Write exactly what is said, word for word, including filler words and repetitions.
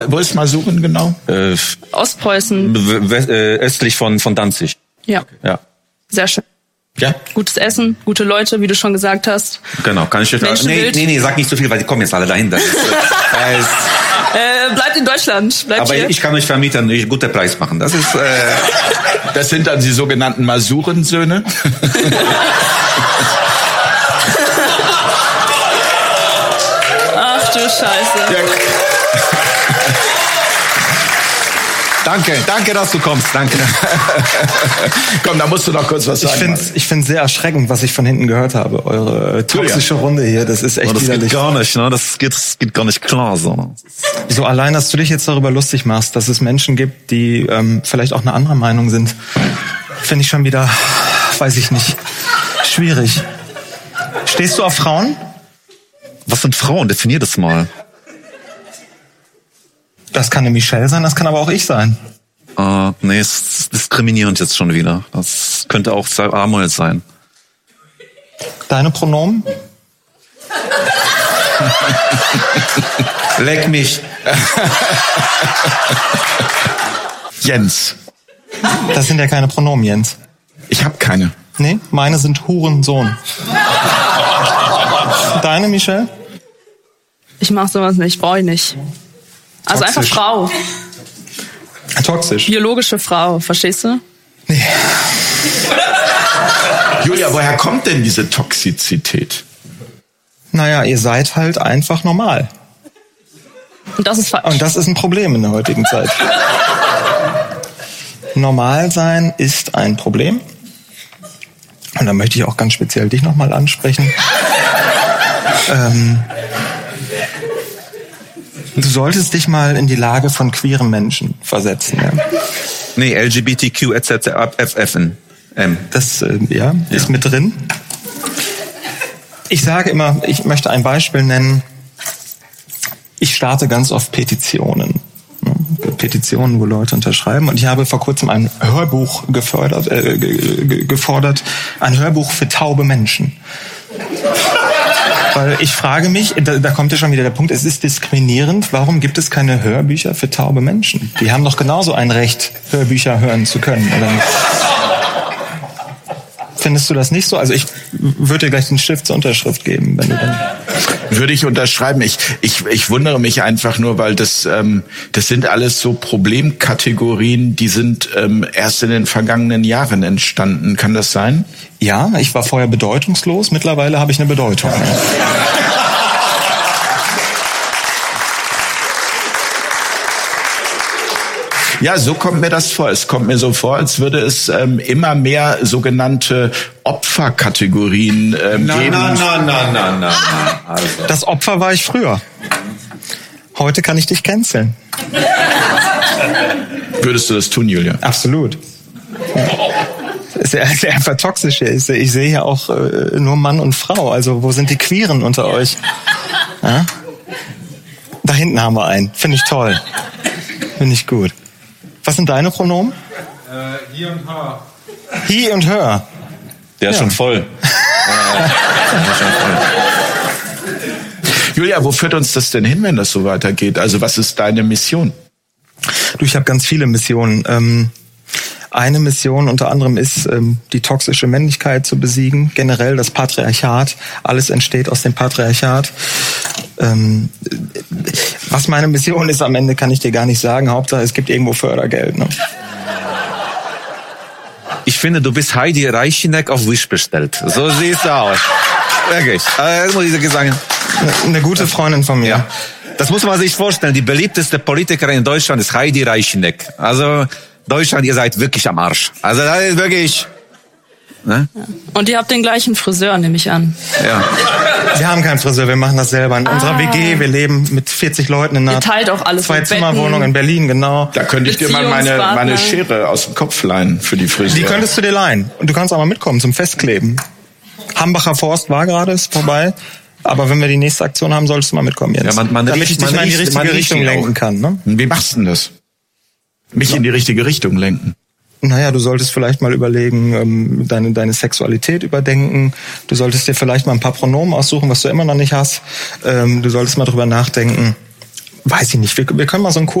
Wo ist Masuren genau? Äh, Ostpreußen. w- w- äh, östlich von, von Danzig. Ja, Ja, sehr schön. Ja. Gutes Essen, gute Leute, wie du schon gesagt hast. genau. Kann ich jetzt... Nee, Menschenbild. nee, nee, sag nicht so viel, weil die kommen jetzt alle dahin. Das ist, äh, ist, Äh, bleibt in Deutschland. Bleibt aber hier. ich kann euch Vermietern einen guten Preis machen. Das ist... Äh, Das sind dann die sogenannten Masurensöhne. Ach du Scheiße. Ja. danke, danke, dass du kommst. Danke. Komm, da musst du noch kurz was Ich sagen. finde ich find's sehr erschreckend, was ich von hinten gehört habe. Eure toxische Runde hier, das ist echt Oh, das widerlich. geht gar nicht, ne? Das geht, das geht gar nicht klar, so. So allein, dass du dich jetzt darüber lustig machst, dass es Menschen gibt, die ähm, vielleicht auch eine andere Meinung sind, finde ich schon wieder, weiß ich nicht, schwierig. Stehst du auf Frauen? Was sind Frauen? Definier das mal. Das kann eine Michelle sein, das kann aber auch ich sein. Äh, nee, es ist diskriminierend jetzt schon wieder. Das könnte auch Samuel sein. Deine Pronomen? Leck mich. Jens. Das sind ja keine Pronomen, Jens. Ich habe keine. Nee, meine sind Hurensohn. Deine, Michelle? Ich mach sowas nicht, brauche ich nicht. Also einfach Toxisch. Frau. Toxisch. Biologische Frau, verstehst du? Nee. Julia, woher kommt denn diese Toxizität? Naja, ihr seid halt einfach normal. Und das ist falsch. Und das ist ein Problem in der heutigen Zeit. Normal sein ist ein Problem. Und da möchte ich auch ganz speziell dich nochmal ansprechen. ähm, du solltest dich mal in die Lage von queeren Menschen versetzen. Ja? Nee, L G B T Q et cetera F F N M. Das äh, ja, ist mit drin. Ich sage immer, ich möchte ein Beispiel nennen. Ich starte ganz oft Petitionen. Petitionen, wo Leute unterschreiben. Und ich habe vor kurzem ein Hörbuch gefördert, äh, ge- gefordert, ein Hörbuch für taube Menschen. Weil ich frage mich, da, da kommt ja schon wieder der Punkt, es ist diskriminierend, warum gibt es keine Hörbücher für taube Menschen? Die haben doch genauso ein Recht, Hörbücher hören zu können, oder nicht? Findest du das nicht so? Also ich würde dir gleich den Stift zur Unterschrift geben, wenn du dann... Würde ich unterschreiben. Ich, ich, ich wundere mich einfach nur, weil das, ähm, das sind alles so Problemkategorien, die sind ähm, erst in den vergangenen Jahren entstanden. Kann das sein? Ja, ich war vorher bedeutungslos, mittlerweile habe ich eine Bedeutung. Ja, so kommt mir das vor. Es kommt mir so vor, als würde es ähm, immer mehr sogenannte Opferkategorien ähm, Na, geben. na, na, na, na, na. Also. Das Opfer war ich früher. Heute kann ich dich canceln. Würdest du das tun, Julia? Absolut. Ist ja, ist ja einfach toxisch hier. Ich sehe ich sehe hier auch äh, nur Mann und Frau. Also wo sind die Queeren unter euch? Ja? Da hinten haben wir einen. Finde ich toll. Finde ich gut. Was sind deine Pronomen? Äh, he und her. He und her. Der ist Ja. schon voll. Julia, wo führt uns das denn hin, wenn das so weitergeht? Also was ist deine Mission? Du, ich habe ganz viele Missionen. Ähm, eine Mission unter anderem ist, ähm, die toxische Männlichkeit zu besiegen. Generell das Patriarchat. Alles entsteht aus dem Patriarchat. Ähm, was meine Mission ist am Ende, kann ich dir gar nicht sagen. Hauptsache, es gibt irgendwo Fördergeld. Ne? Ich finde, du bist Heidi Reichinek auf Wish bestellt. So siehst du aus. Wirklich. Äh, Das muss ich dir sagen. Eine gute Freundin von mir. Ja. Das muss man sich vorstellen. Die beliebteste Politikerin in Deutschland ist Heidi Reichinek. Also Deutschland, ihr seid wirklich am Arsch. Also das ist wirklich... Ne? Und ihr habt den gleichen Friseur, nehme ich an. Ja. Wir haben keinen Friseur, wir machen das selber. In unserer Ah. W G, wir leben mit vierzig Leuten in einer Ihr teilt auch alles mit Zwei-Zimmer-Wohnung Betten. in Berlin, genau. Da könnte ich dir mal meine, Beziehungspartner. meine Schere aus dem Kopf leihen für die Frisur. Die könntest du dir leihen. Und du kannst auch mal mitkommen zum Festkleben. Hambacher Forst war gerade, ist vorbei. Aber wenn wir die nächste Aktion haben, solltest du mal mitkommen, Jens. Ja, man- man Damit riecht- ich dich man mal in die riecht- richtige man riecht Richtung ihn auch. lenken kann. Ne? Wie machst du denn das? Mich in die richtige Richtung lenken. Naja, du solltest vielleicht mal überlegen, ähm, deine, deine Sexualität überdenken. Du solltest dir vielleicht mal ein paar Pronomen aussuchen, was du immer noch nicht hast. Ähm, du solltest mal drüber nachdenken, weiß ich nicht, wir, wir können mal so einen